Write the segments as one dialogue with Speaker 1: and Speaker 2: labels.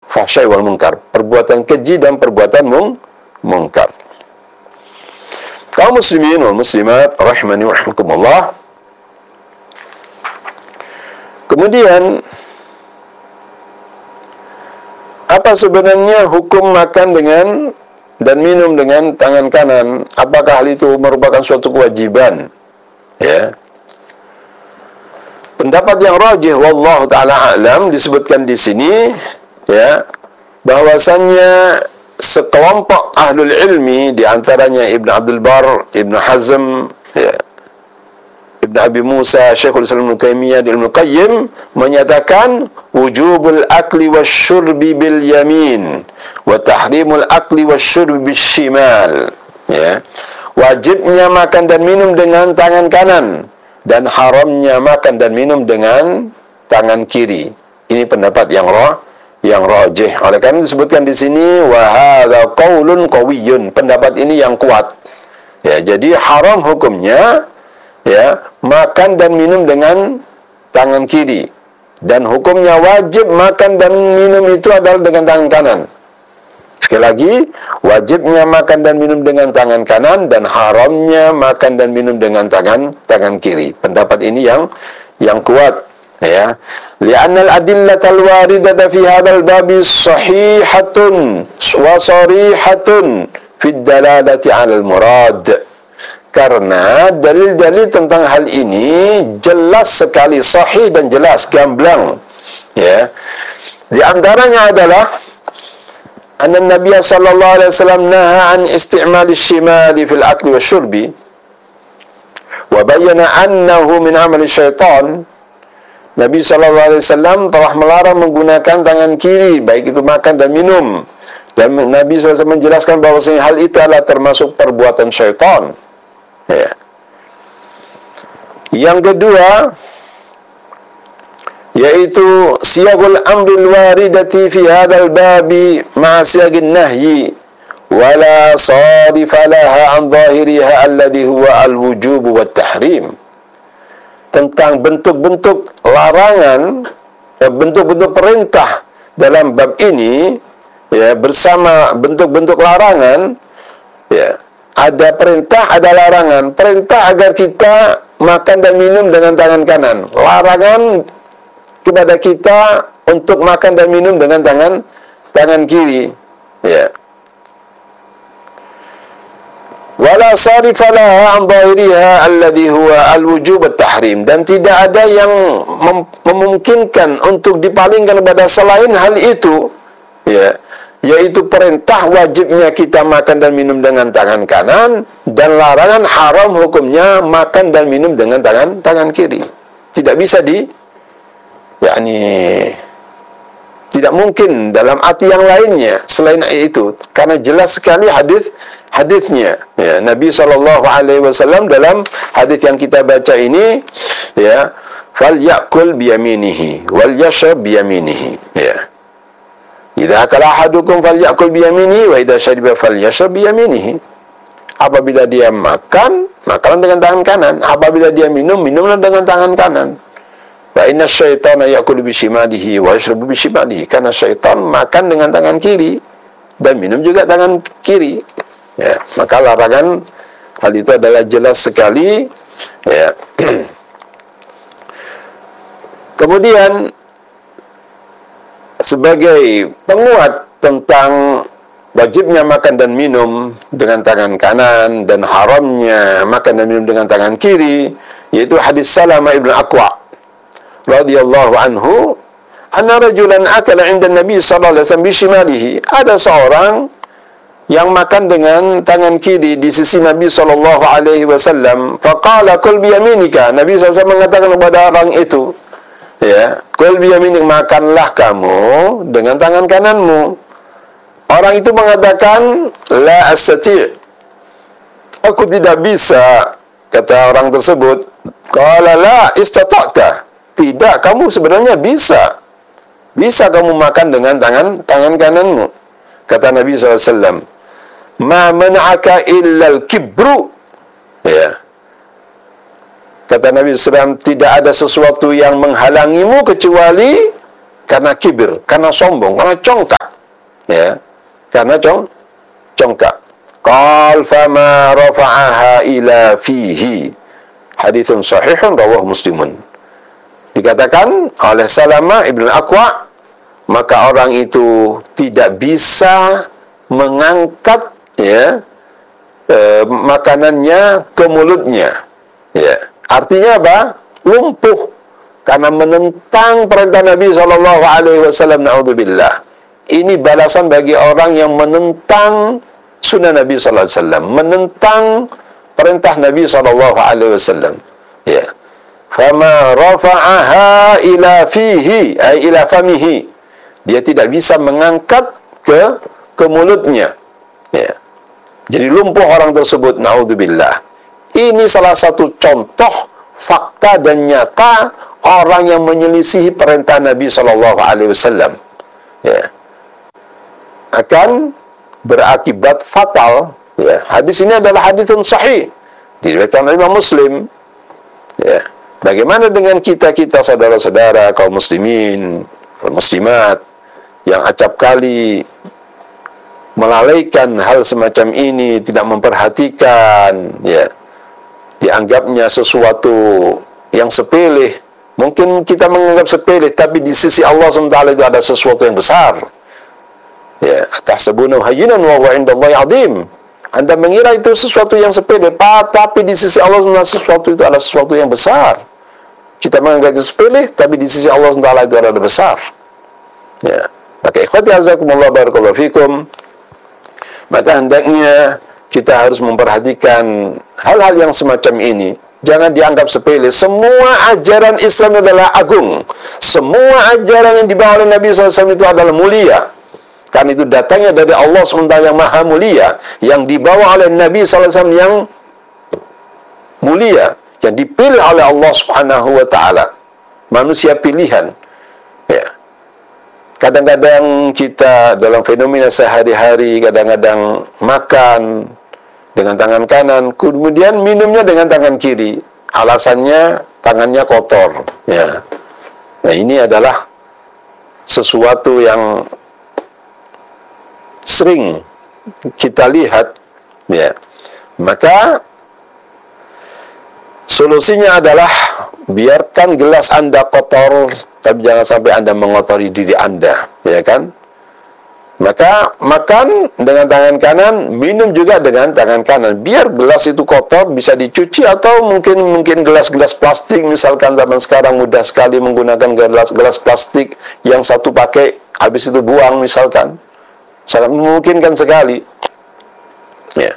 Speaker 1: fahsya'i wal munkar, perbuatan keji dan perbuatan mungkar. Kaum muslimin wal muslimat rahimani wa rahmakumullah. Kemudian, apa sebenarnya hukum makan dengan dan minum dengan tangan kanan? Apakah hal itu merupakan suatu kewajiban? Ya. Pendapat yang rajih wallahu taala alam disebutkan di sini, ya, bahwasannya sekelompok ahlul ilmi, di antaranya Ibn Abdul Bar, Ibn Hazm, ya, Ibn Abi Musa, Syekhul Islam Ibn Taimiyah, Ibn Qayyim menyatakan wujubul akli wasyurbi bil yamin wa tahrimul akli wasyurbi bil shimal, ya. Wajibnya makan dan minum dengan tangan kanan dan haramnya makan dan minum dengan tangan kiri. Ini pendapat yang rajih. Oleh karena disebutkan di sini wa hadza qaulun qawiyyun, pendapat ini yang kuat. Ya, jadi haram hukumnya, ya, makan dan minum dengan tangan kiri, dan hukumnya wajib makan dan minum itu adalah dengan tangan kanan. Sekali lagi, wajibnya makan dan minum dengan tangan kanan dan haramnya makan dan minum dengan tangan kiri. Pendapat ini yang kuat, ya. Li'anna al-adillatal waridata fi hadzal babi sahihatun wa sarihatun fi dalalati 'alal murad. Karena dalil-dalil tentang hal ini jelas sekali, sahih dan jelas, gamblang, ya. Di antaranya adalah anna Nabi sallallahu alaihi wasallam naha an isti'mal ash-shimali fil akli wasyurbi wa bayyana annahu min amali syaitan. Nabi sallallahu alaihi wasallam telah melarang menggunakan tangan kiri baik itu makan dan minum, dan Nabi sallallahu alaihi wasallam menjelaskan bahwasanya hal itu adalah termasuk perbuatan syaitan, ya. Yang kedua yaitu siyagul amril waridati fi hadzal babi ma'a siyagin nahyi wala sarifa laha an zahiriha alladhi huwa al-wujub wat tahrim. Tentang bentuk-bentuk larangan, bentuk-bentuk perintah dalam bab ini, ya, bersama bentuk-bentuk larangan, ya. Ada perintah, ada larangan. Perintah agar kita makan dan minum dengan tangan kanan. Larangan kepada kita untuk makan dan minum dengan tangan kiri, ya. Wala sarifa laha an dhahiriha alladhi huwa al-wujub at-tahrim, dan tidak ada yang memungkinkan untuk dipalingkan kepada selain hal itu, ya, yaitu perintah wajibnya kita makan dan minum dengan tangan kanan, dan larangan haram hukumnya makan dan minum dengan tangan kiri. Tidak bisa tidak mungkin dalam arti yang lainnya selain itu, karena jelas sekali hadisnya, ya. Nabi SAW dalam hadis yang kita baca ini, ya, falyakul biyaminihi wal yashrab biyaminihi, ya. Idza akala ahadukum falyakul biyaminihi wa idza shariba falyashrab biyaminihi. Apabila dia makan, makanlah dengan tangan kanan. Apabila dia minum, minumlah dengan tangan kanan. Wa inna syaitana ya'kulu bishimalihi wa yashrabu bishimalihi. Karena syaitan makan dengan tangan kiri dan minum juga tangan kiri, ya. Maka larangan hal itu adalah jelas sekali, ya. Kemudian sebagai penguat tentang wajibnya makan dan minum dengan tangan kanan dan haramnya makan dan minum dengan tangan kiri, yaitu hadis Salamah ibn Aqwa radhiyallahu anhu, anna rajulan akala 'inda Nabi sallallahu alaihi wasallam bishimalihi. Ada seorang yang makan dengan tangan kiri di sisi Nabi sallallahu alaihi wasallam. Faqala kul bi yaminika. Nabi sallallahu alaihi wasallam mengatakan kepada orang itu, ya, kul bi yaminik, makanlah kamu dengan tangan kananmu. Orang itu mengatakan, la astati', aku tidak bisa, kata orang tersebut. Qala la istata'ta, tidak, kamu sebenarnya bisa kamu makan dengan tangan kananmu. Kata Nabi SAW, ma mana'aka illal kibru, ya. Kata Nabi SAW, tidak ada sesuatu yang menghalangimu kecuali karena kibir, karena sombong, karena congkak. Ya, karena congkak. Qal fama rafa'aha ila fihi. Haditsun sahihun rawahu Muslimun. Dikatakan oleh Salamah Ibn Al-Aqwa, maka orang itu tidak bisa mengangkat makanannya ke mulutnya. Ya. Artinya apa? Lumpuh karena menentang perintah Nabi SAW. Na'udzubillah. Ini balasan bagi orang yang menentang sunnah Nabi SAW, menentang perintah Nabi SAW. Ya. Fama rafa'aha ila fihi, ay ila famihi. Dia tidak bisa mengangkat ke mulutnya. Ya. Jadi lumpuh orang tersebut, naudzubillah. Ini salah satu contoh fakta dan nyata orang yang menyelisihi perintah Nabi SAW. Ya. Akan berakibat fatal. Ya. Hadis ini adalah haditsun sahih, diriwayatkan oleh Imam Muslim. Ya. Bagaimana dengan kita-kita saudara-saudara kaum muslimin, muslimat yang acap kali melalaikan hal semacam ini, tidak memperhatikan, ya, dianggapnya sesuatu yang sepele. Mungkin kita menganggap sepele, tapi di sisi Allah SWT itu ada sesuatu yang besar. Ya, tahsabunahu hayyinan wa huwa 'indallahi 'azim. Anda mengira itu sesuatu yang sepele, tapi di sisi Allah SWT sesuatu itu adalah sesuatu yang besar. Kita menganggap itu sepele, tapi di sisi Allah SWT itu adalah besar. Ya. Maka ikhwati azakumullah barakallahu fikum, maka hendaknya kita harus memperhatikan hal-hal yang semacam ini. Jangan dianggap sepele. Semua ajaran Islam adalah agung. Semua ajaran yang dibawa oleh Nabi SAW itu adalah mulia. Karena itu datangnya dari Allah SWT yang maha mulia, yang dibawa oleh Nabi SAW yang mulia, yang dipilih oleh Allah Subhanahu wa taala. Manusia pilihan. Ya. Kadang-kadang kita dalam fenomena sehari-hari, kadang-kadang makan dengan tangan kanan, kemudian minumnya dengan tangan kiri. Alasannya tangannya kotor. Ya. Nah, ini adalah sesuatu yang sering kita lihat. Ya. Maka solusinya adalah biarkan gelas Anda kotor, tapi jangan sampai Anda mengotori diri Anda, ya kan? Maka makan dengan tangan kanan, minum juga dengan tangan kanan. Biar gelas itu kotor, bisa dicuci, atau mungkin gelas-gelas plastik, misalkan zaman sekarang mudah sekali menggunakan gelas-gelas plastik yang satu pakai, habis itu buang misalkan. Sangat memungkinkan sekali. Ya.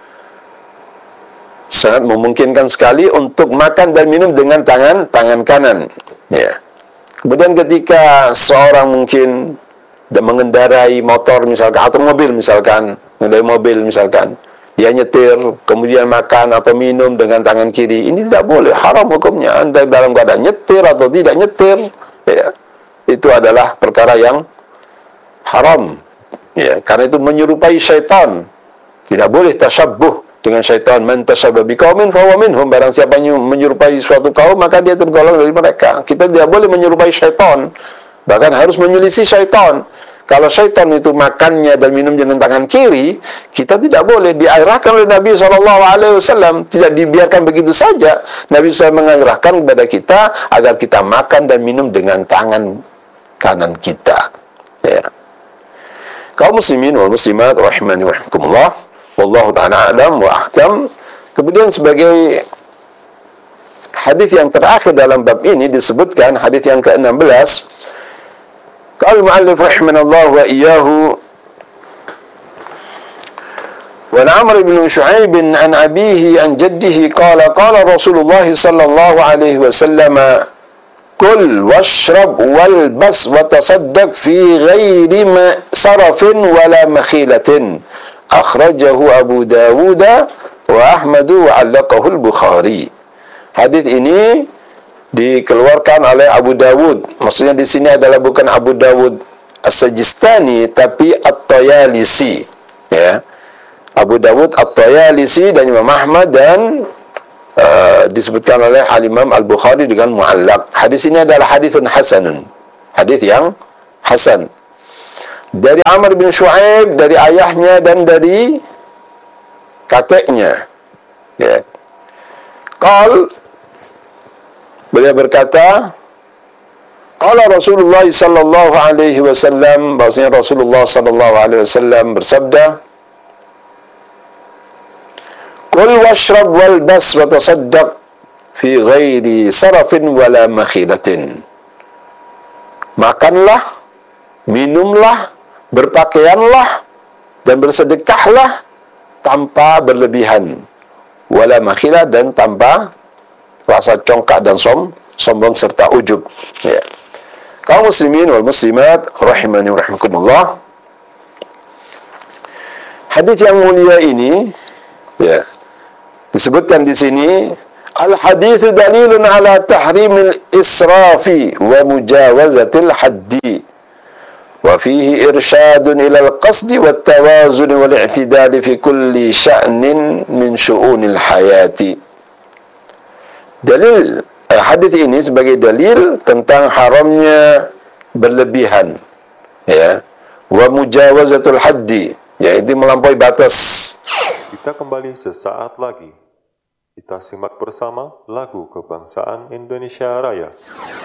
Speaker 1: Sangat memungkinkan sekali untuk makan dan minum dengan tangan kanan. Ya. Kemudian ketika seorang mungkin mengendarai motor misalkan, atau mobil misalkan, dia nyetir, kemudian makan atau minum dengan tangan kiri, ini tidak boleh, haram hukumnya. Anda dalam keadaan nyetir atau tidak nyetir, ya, itu adalah perkara yang haram. Ya, karena itu menyerupai syaitan. Tidak boleh tasyabbuh dengan syaitan. Man tasyabbaha biqaumin fahuwa minhum. Barang siapa menyerupai suatu kaum, maka dia tergolong dari mereka. Kita tidak boleh menyerupai syaitan, bahkan harus menyelisih syaitan. Kalau syaitan itu makannya dan minumnya dengan tangan kiri, kita tidak boleh. Diarahkan oleh Nabi SAW, tidak dibiarkan begitu saja. Nabi SAW mengarahkan kepada kita agar kita makan dan minum dengan tangan kanan kita. Ya. Kaum muslimin wal muslimat rahimani wa rahimakumullah, wallahu ta'ala a'lam wa ahkam. Kemudian sebagai hadis yang terakhir dalam bab ini disebutkan hadis yang ke-16. Qala al-mu'allif rahimanallahu wa iyyahu, wa Amr bin Shu'aib an abihi an jaddihi qala qala Rasulullah sallallahu alaihi wasallam, kul washrab walbas wa tasaddaq fi ghairi sarafin wala makhilatin. Akhrajahu Abu Dawud wa Ahmad wa 'allaqahu al-Bukhari. Hadis ini dikeluarkan oleh Abu Dawud. Maksudnya di sini adalah bukan Abu Dawud As-Sajistani, tapi At-Tayalisi. Ya. Abu Dawud At-Tayalisi dan Imam Ahmad, dan disebutkan oleh Al-Imam Al-Bukhari dengan mu'allaq. Hadis ini adalah hadithun hasanun. hadis yang hasan. Dari Amr bin Shu'aib, dari ayahnya dan dari kakeknya. Ya. Beliau berkata, qala Rasulullah sallallahu alaihi wasallam, bahwasanya Rasulullah sallallahu alaihi wasallam bersabda, "Kul washrab walbas wa tasaddaq fi ghairi sarafin wala makhilatin." Makanlah, minumlah, berpakaianlah dan bersedekahlah tanpa berlebihan, wala makhilah, dan tanpa rasa congkak dan sombong serta ujub. Ya. Kaum muslimin wal muslimat rahimani wa rahimakumullah. Hadis yang mulia ini, ya, disebutkan di sini, al-haditsu dalilun ala tahrimil israfi wa mujawazatil haddi wa fihi irsyadun ila al-qasdi wat tawazun wal i'tidal fi kulli sya'nin min syu'unil hayati. Dalil hadis ini sebagai dalil tentang haramnya berlebihan, ya, wa mujawazatul haddi, yaitu melampaui batas.
Speaker 2: Kita kembali sesaat lagi. Kita simak bersama lagu kebangsaan Indonesia Raya.